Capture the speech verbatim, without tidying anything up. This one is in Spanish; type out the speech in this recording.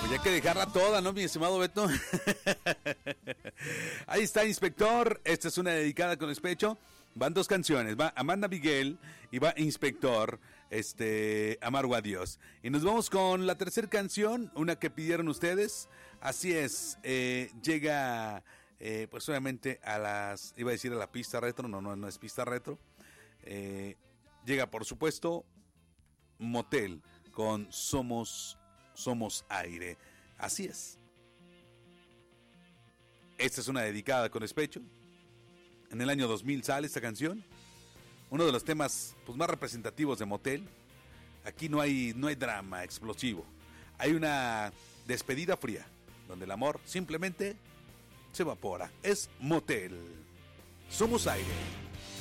Había que dejarla toda, ¿no, mi estimado Beto? Ahí está, Inspector. Esta es una dedicada con despecho. Van dos canciones, va Amanda Miguel y va Inspector, este, Amargo Adiós. Y nos vamos con la tercera canción, una que pidieron ustedes. Así es, eh, llega, eh, pues obviamente a las, iba a decir a la pista retro, no, no, no es pista retro. Eh, llega, por supuesto, Motel con Somos, Somos Aire. Así es. Esta es una dedicada con despecho. En el año dos mil sale esta canción. Uno de los temas pues, más representativos de Motel. Aquí no hay, no hay drama explosivo. Hay una despedida fría, donde el amor simplemente se evapora. Es Motel. Somos Aire.